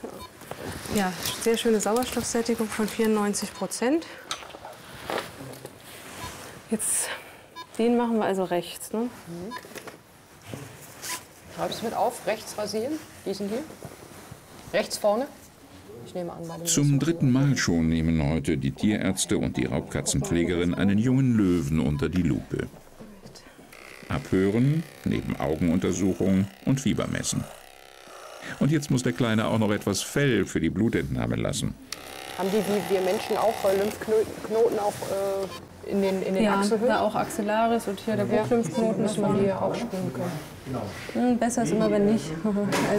Ja, sehr schöne Sauerstoffsättigung von 94%. Jetzt, den machen wir also rechts. Ne? Schreibst du mit auf, rechts rasieren, diesen hier. Rechts vorne. Ich nehme an, bei dem Zum dritten Mal schon nehmen heute die Tierärzte und die Raubkatzenpflegerin einen jungen Löwen unter die Lupe. Abhören, neben Augenuntersuchung und Fieber messen. Und jetzt muss der Kleine auch noch etwas Fell für die Blutentnahme lassen. Haben die wie wir Menschen auch Lymphknoten auch in den Achselhöhlen? Ja, auch Axillaris und hier der Buchlymphknoten. Muss man hier auch spüren können. Besser ist immer, wenn nicht.